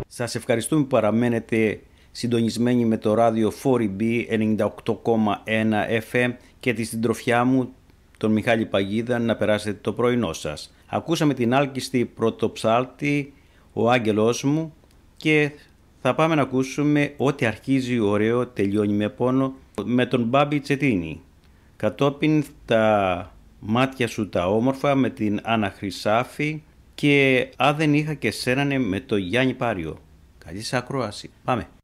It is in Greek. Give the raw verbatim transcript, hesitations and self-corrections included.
Σας ευχαριστούμε που παραμένετε συντονισμένοι με το ράδιο φορ ι μπι ενενήντα οκτώ κόμμα ένα εφ εμ και τη συντροφιά μου, τον Μιχάλη Παγίδα, να περάσετε το πρωινό σας. Ακούσαμε την άλκηστη πρωτοψάλτη «Ο Άγγελός μου» και θα πάμε να ακούσουμε «Ό,τι αρχίζει ωραίο τελειώνει με πόνο» με τον Μπάμπη Τσετίνη. Κατόπιν τα μάτια σου τα όμορφα με την Άννα Χρυσάφη και «Α δεν είχα και σένανε» με το Γιάννη Πάριο. Καλή σας ακρόαση. Πάμε.